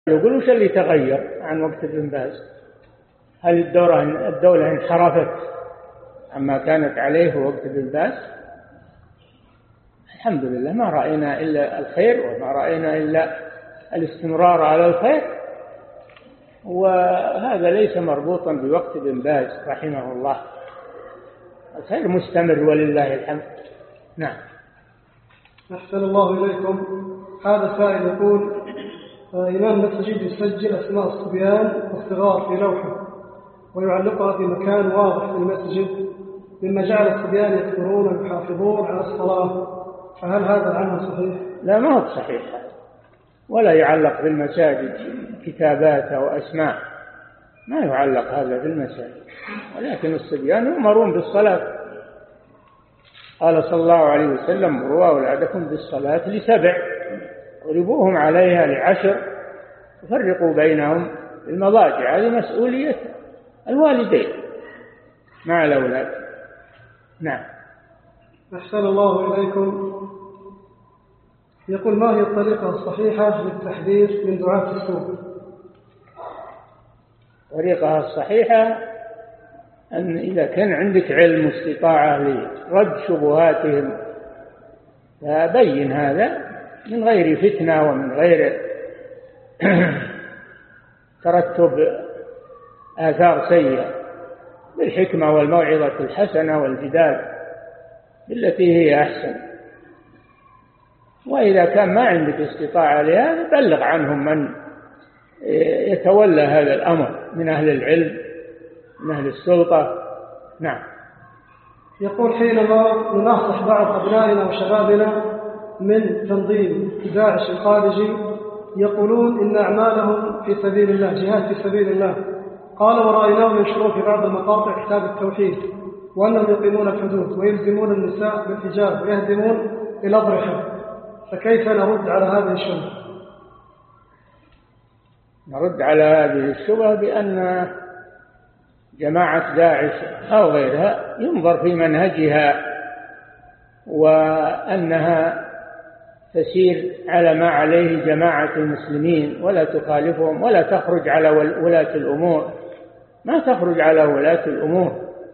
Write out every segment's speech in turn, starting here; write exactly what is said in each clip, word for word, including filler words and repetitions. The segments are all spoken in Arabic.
يقول وش اللي تغير عن وقت ابن باز؟ هل الدولة الدولة انحرفت عما كانت عليه وقت ابن باز؟ الحمد لله ما رأينا إلا الخير وما رأينا إلا الاستمرار على الخير، وهذا ليس مربوطا بوقت ابن باز رحمه الله، الخير مستمر ولله الحمد. نعم. أحسن الله إليكم. هذا سائل يقول: إمام المسجد يسجل أسماء الصبيان والصغار في لوحة ويعلقها في مكان واضح في المسجد، مما جعل الصبيان يكثرون ويحافظون على الصلاة، فهل هذا عنه صحيح؟ لا، ما هو صحيح، ولا يعلق بالمساجد كتابات أو أسماء، ما يعلق هذا في المساجد، ولكن الصبيان يؤمرون بالصلاة. قال صلى الله عليه وسلم: مروا أولادكم بالصلاة لسبع، اضربوهم عليها لعشر، وفرقوا بينهم المضاجع. هذه مسؤولية الوالدين مع الأولاد. نعم. أحسن الله إليكم. يقول: ما هي الطريقة الصحيحة للتحذير من دعاة السوء؟ الطريقة الصحيحة أن إذا كان عندك علم واستطاعة لرد شبهاتهم فبين هذا من غير فتنة ومن غير ترتب آثار سيئة، بالحكمة والموعظة الحسنة والجدال بالتي هي أحسن. وإذا كان ما عندك استطاعة لهذا بلغ عنهم من يتولى هذا الأمر من أهل العلم من أهل السلطة. نعم. يقول: حينما نناصح بعض أبنائنا وشبابنا من تنظيم داعش الخارجي يقولون إن أعمالهم في سبيل الله، جهاد في سبيل الله، قال: ورأيناهم ينشرون في بعض المقاطع كتاب التوحيد وأنهم يقيمون الحدود ويلزمون النساء بالحجاب ويهدمون الأضرحة، فكيف نرد على هذه الشبهة؟ نرد على هذه الشبهة بأن جماعة داعش أو غيرها ينظر في منهجها وأنها تسير على ما عليه جماعة المسلمين ولا تخالفهم ولا تخرج على ولاة الأمور، ما تخرج على ولاة الأمور،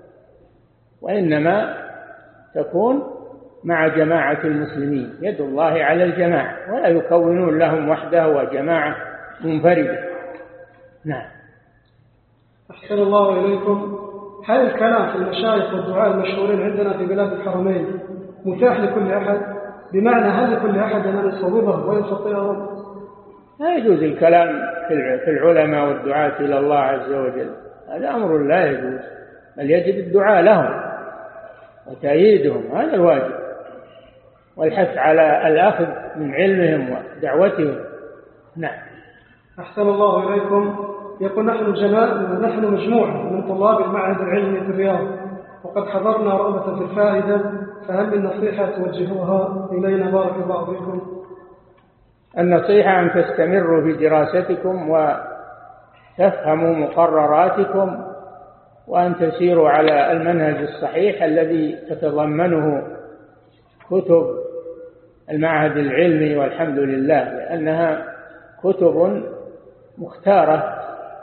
وإنما تكون مع جماعة المسلمين، يد الله على الجماعة، ولا يكونون لهم وحده وجماعة منفردة. نعم. أحسن الله إليكم. هل الكلام في المشايخ والدعاء المشهورين عندنا في بلاد الحرمين متاح لكل أحد؟ بمعنى هل لكل أحد أن يصوبه ويخطئه؟ لا يجوز الكلام في العلماء والدعاة إلى الله عز وجل، هذا أمر لا يجوز، بل يجب الدعاء لهم وتأييدهم، هذا الواجب، والحث على الأخذ من علمهم ودعوتهم. نعم. أحسن الله إليكم. يقول: نحن جماعة نحن مجموعة من طلاب المعهد العلمي في الرياض، وقد حضرنا رغبة في الفائدة، فهل من نصيحة توجهوها إلينا بارك الله فيكم؟ النصيحة أن تستمروا في دراستكم وتفهموا مقرراتكم وأن تسيروا على المنهج الصحيح الذي تتضمنه كتب المعهد العلمي، والحمد لله، لأنها كتب مختارة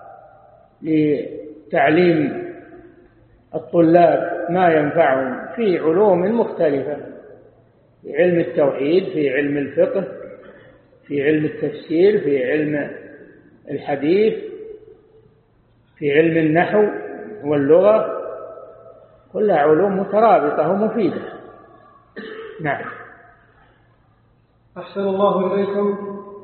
لتعليم الطلاب ما ينفعهم في علوم مختلفة، في علم التوحيد، في علم الفقه، في علم التفسير، في علم الحديث، في علم النحو واللغة، كلها علوم مترابطة ومفيدة. نعم. أحسن الله إليكم.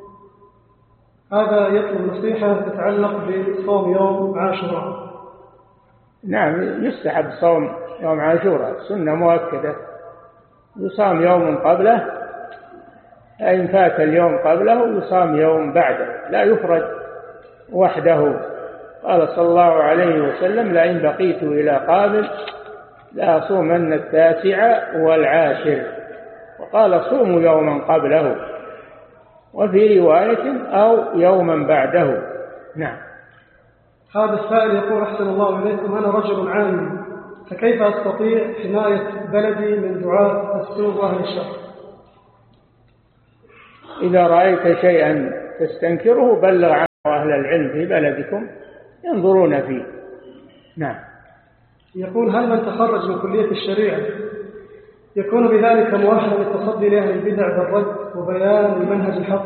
هذا يطلب نصيحة تتعلق بصوم يوم عاشوراء. نعم، يستحب صوم يوم عاشوراء، سنة مؤكدة، يصام يوم قبله، فإن فات اليوم قبله يصام يوم بعده، لا يفرد وحده. قال صلى الله عليه وسلم: لئن بقيت إلى قابل لأصومن التاسع والعاشر، وقال: صوموا يوما قبله، وفي رواية أو يوما بعده. نعم. هذا السائل يقول: أحسن الله إليكم، أنا رجل عامي، فكيف أستطيع حماية بلدي من دعاة السوء وأهل الشر؟ إذا رأيت شيئا تستنكره بلغ عنه أهل العلم في بلدكم ينظرون فيه. نعم. يقول هل من تخرج من كلية الشريعة يكون بذلك مؤهلا للتصدي لأهل البدع بالرد وبيان المنهج الحق؟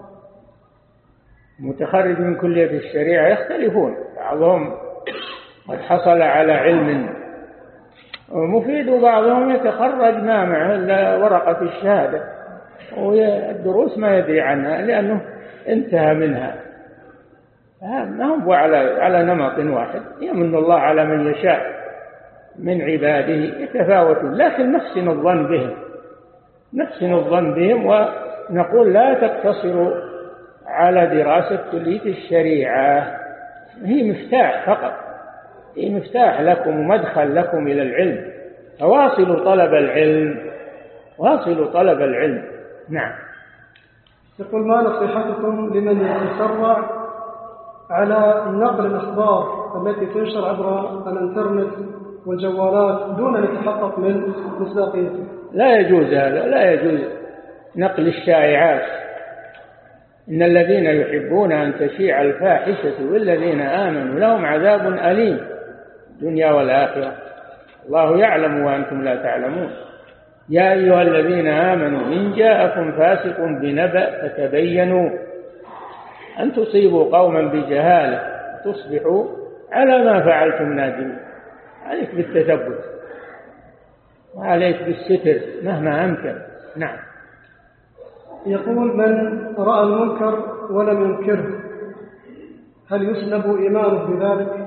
متخرج من كلية الشريعة يختلفون، بعضهم قد حصل على علم مفيد وبعضهم يتخرج ما معه إلا ورقة الشهادة والدروس ما يدري عنها لأنه انتهى منها. ما هم على على نمط واحد، يمن الله على من يشاء من عباده يتفاوتون، لكن نحسن الظن بهم نحسن الظن بهم ونقول لا تقتصروا على دراسة كلية الشريعة، هي مفتاح فقط، هي مفتاح لكم ومدخل لكم إلى العلم، فواصلوا طلب العلم واصلوا طلب العلم. نعم. يقول ما نصيحتكم لمن يتسرع على نقل الأخبار التي تنشر عبر الانترنت والجوالات دون أن يتحقق من مصداقيته؟ لا يجوز هذا، لا يجوز نقل الشائعات. إن الذين يحبون أن تشيع الفاحشة والذين آمنوا لهم عذاب أليم الدنيا والآخرة، الله يعلم وأنتم لا تعلمون. يا أيها الذين آمنوا إن جاءكم فاسق بنبأ فتبينوا أن تصيبوا قوما بجهالة تصبحوا على ما فعلتم نادمين. عليك بالتثبت وعليك بالستر مهما أمكن. نعم. يقول من رأى المنكر ولم ينكره هل يسلب إيمانه بذلك؟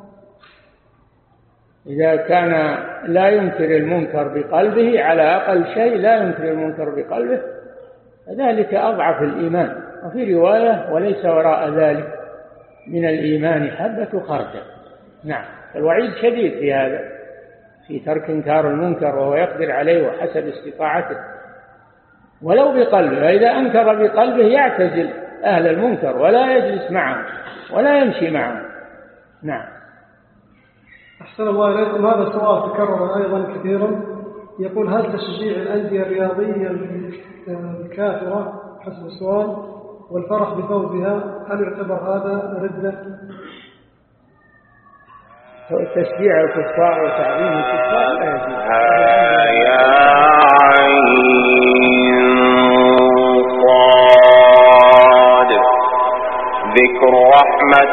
إذا كان لا ينكر المنكر بقلبه، على أقل شيء لا ينكر المنكر بقلبه، ذلك أضعف الإيمان. وفي رواية وليس وراء ذلك من الإيمان حبة خردل. نعم. الوعيد شديد في هذا، في ترك إنكار المنكر وهو يقدر عليه وحسب استطاعته ولو بقلبه. فإذا أنكر بقلبه يعتزل أهل المنكر ولا يجلس معهم ولا يمشي معهم. نعم. أحسن الله إليكم. هذا سؤال تكرر أيضا كثيرا، يقول هل تشجيع الأندية الرياضية الكافرة حسب السؤال والفرح بفوزها هل يعتبر هذا ردة؟ تشجيع الكفار وتعظيم الكفار لا يجوز. يا عين صاد ذكر رحمة